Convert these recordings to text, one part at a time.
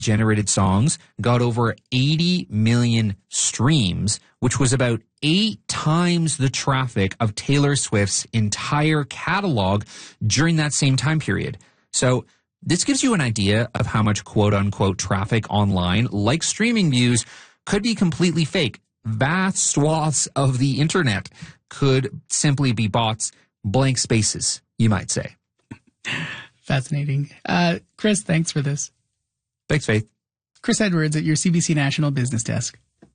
generated songs got over 80 million streams, which was about 8 times the traffic of Taylor Swift's entire catalog during that same time period. So this gives you an idea of how much quote-unquote traffic online, like streaming views, could be completely fake. Vast swaths of the internet could simply be bots, blank spaces, you might say. Fascinating. Chris, thanks for this. Thanks, Faith. Chris Edwards at your CBC National Business Desk.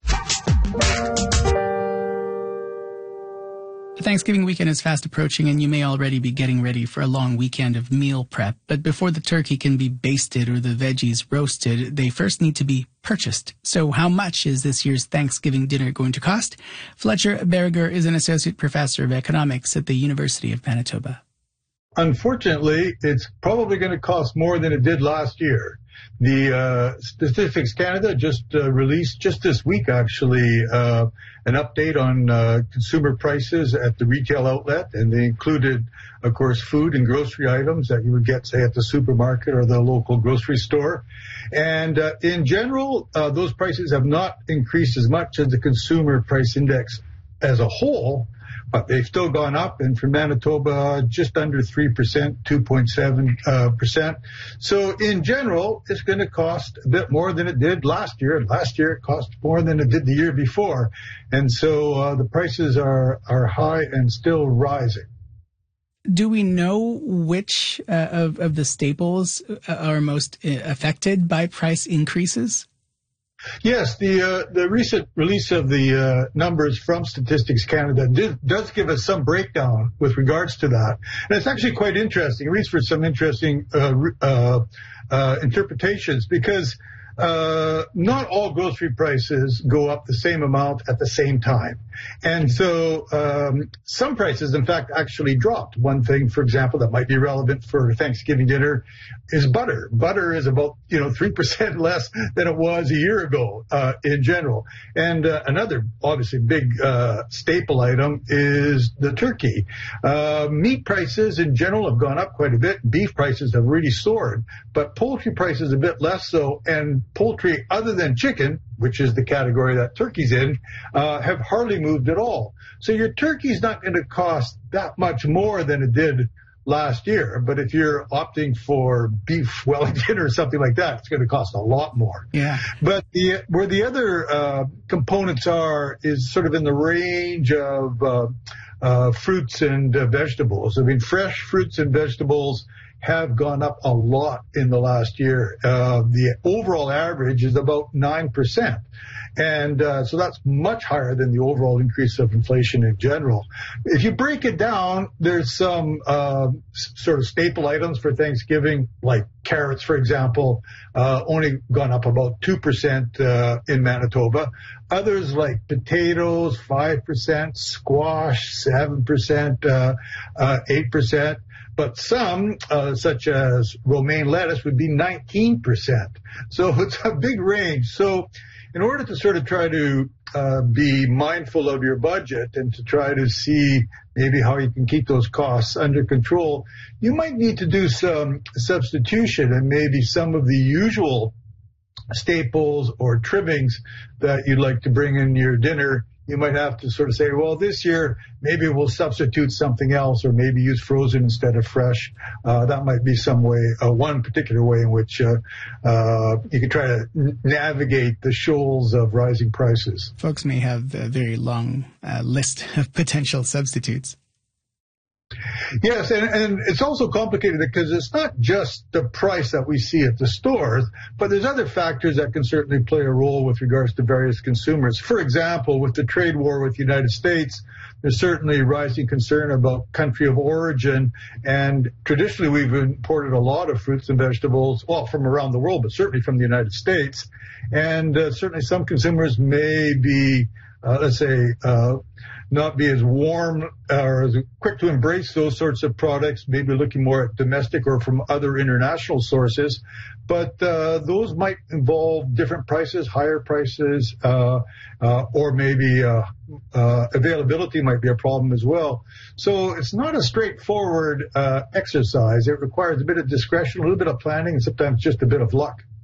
The Thanksgiving weekend is fast approaching, and you may already be getting ready for a long weekend of meal prep. But before the turkey can be basted or the veggies roasted, they first need to be purchased. So how much is this year's Thanksgiving dinner going to cost? Fletcher Berger is an associate professor of economics at the University of Manitoba. Unfortunately, it's probably going to cost more than it did last year. The Statistics Canada just released, just this week actually, an update on consumer prices at the retail outlet, and they included, of course, food and grocery items that you would get, say, at the supermarket or the local grocery store. And in general, those prices have not increased as much as the consumer price index as a whole, but they've still gone up, and for Manitoba, just under 3%, 2.7%. So in general, it's going to cost a bit more than it did last year. Last year, it cost more than it did the year before. And so the prices are high and still rising. Do we know which of the staples are most affected by price increases? Yes, the recent release of the numbers from Statistics Canada does give us some breakdown with regards to that. And it's actually quite interesting. It reads for some interesting interpretations, because not all grocery prices go up the same amount at the same time. And so some prices, in fact, actually dropped. One thing, for example, that might be relevant for Thanksgiving dinner is butter. Butter is about 3% less than it was a year ago in general. And another, obviously, big staple item is the turkey. Meat prices in general have gone up quite a bit. Beef prices have really soared, but poultry prices a bit less so. And poultry, other than chicken, which is the category that turkey's in, have hardly moved at all. So your turkey's not going to cost that much more than it did last year. But if you're opting for beef Wellington or something like that, it's going to cost a lot more. Yeah. But where the other components are is sort of in the range of fruits and vegetables. I mean, fresh fruits and vegetables have gone up a lot in the last year. The overall average is about 9%. And so that's much higher than the overall increase of inflation in general. If you break it down, there's some sort of staple items for Thanksgiving, like carrots, for example, only gone up about 2% in Manitoba. Others like potatoes, 5%, squash, 7%, 8%. But some, such as romaine lettuce, would be 19%. So it's a big range. So in order to sort of try to be mindful of your budget and to try to see maybe how you can keep those costs under control, you might need to do some substitution, and maybe some of the usual staples or trimmings that you'd like to bring in your dinner, you might have to sort of say, well, this year maybe we'll substitute something else, or maybe use frozen instead of fresh. That might be some way, one particular way in which you can try to navigate the shoals of rising prices. Folks may have a very long list of potential substitutes. Yes, and it's also complicated because it's not just the price that we see at the stores, but there's other factors that can certainly play a role with regards to various consumers. For example, with the trade war with the United States, there's certainly rising concern about country of origin, and traditionally we've imported a lot of fruits and vegetables, well, from around the world, but certainly from the United States. And certainly some consumers may be, not be as warm or as quick to embrace those sorts of products, maybe looking more at domestic or from other international sources. But those might involve different prices, higher prices, or maybe availability might be a problem as well. So it's not a straightforward exercise. It requires a bit of discretion, a little bit of planning, and sometimes just a bit of luck.